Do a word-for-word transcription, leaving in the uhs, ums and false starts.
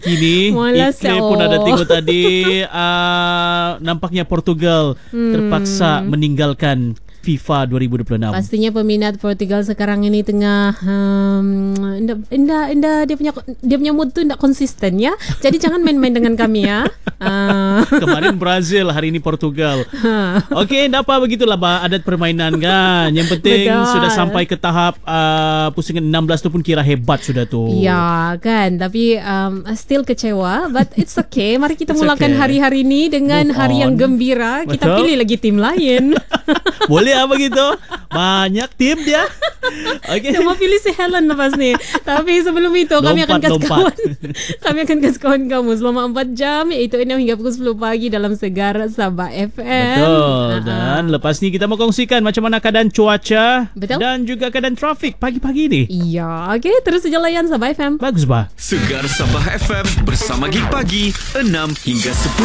pagi ni. Malas Iklim pun ada tengok tadi. uh, Nampaknya Portugal hmm. terpaksa meninggalkan FIFA dua ribu dua puluh enam. Pastinya peminat Portugal sekarang ini tengah um, indah, indah, indah dia punya dia punya mood tu tidak konsisten ya. Jadi jangan main-main dengan kami ya. Uh. Kemarin Brazil, hari ini Portugal. Okey, tak apa, begitulah bah, adat permainan kan. Yang penting Betul. sudah sampai ke tahap uh, pusingan enam belas tu pun kira hebat sudah tu. Ya kan, tapi um, still kecewa, but it's okay. Mari kita It's mulakan okay. hari-hari ini dengan Move hari on. yang gembira. Kita Betul. pilih lagi tim lain. Boleh apa gitu? Banyak tim dia. Okey. Cuma pilih si Helen lepas ni. Tapi sebelum itu kami akan kasih Lompat-lompat. kawan Kami akan kasih kawan kamu selama empat jam, iaitu enam hingga pukul sepuluh pagi dalam Segar Sabah F M. Betul. Ha-ha. Dan lepas ni kita mau kongsikan macam mana keadaan cuaca. Betul. Dan juga keadaan trafik pagi-pagi ni. Ya, okey, terus saja layan Sabah F M. Bagus bah. Segar Sabah F M bersama Gig Pagi enam hingga sepuluh.